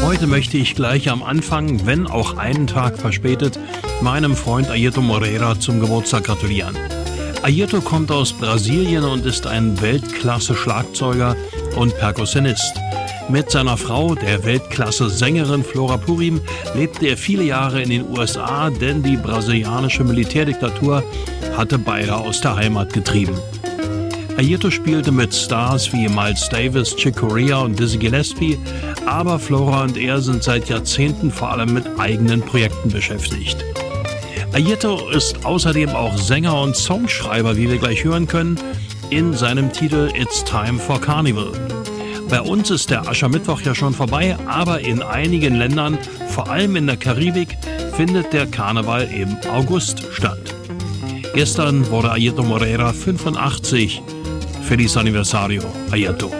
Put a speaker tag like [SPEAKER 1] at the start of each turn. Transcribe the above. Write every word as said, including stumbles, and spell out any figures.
[SPEAKER 1] heute möchte ich gleich am Anfang, wenn auch einen Tag verspätet, meinem Freund Airton Moreira zum Geburtstag gratulieren. Airton kommt aus Brasilien und ist ein Weltklasse-Schlagzeuger und Perkussionist. Mit seiner Frau, der Weltklasse-Sängerin Flora Purim, lebte er viele Jahre in den U S A, denn die brasilianische Militärdiktatur hatte beide aus der Heimat getrieben. Airton spielte mit Stars wie Miles Davis, Chick Corea und Dizzy Gillespie, aber Flora und er sind seit Jahrzehnten vor allem mit eigenen Projekten beschäftigt. Airton ist außerdem auch Sänger und Songschreiber, wie wir gleich hören können, in seinem Titel It's Time for Carnival. Bei uns ist der Aschermittwoch ja schon vorbei, aber in einigen Ländern, vor allem in der Karibik, findet der Karneval im August statt. Gestern wurde Airton Moreira fünfundachtzig. Feliz Aniversario, Airton.